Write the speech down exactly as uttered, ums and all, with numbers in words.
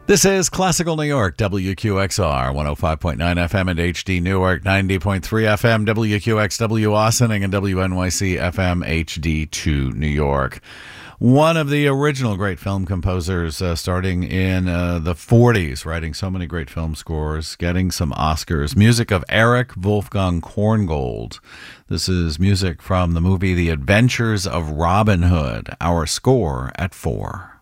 This is Classical New York, W Q X R, one oh five point nine F M and H D Newark, ninety point three F M, W Q X W Ossining, and W N Y C F M H D two New York. One of the original great film composers, uh, starting in uh, the forties, writing so many great film scores, getting some Oscars. Music of Erich Wolfgang Korngold. This is music from the movie The Adventures of Robin Hood. Our score at four.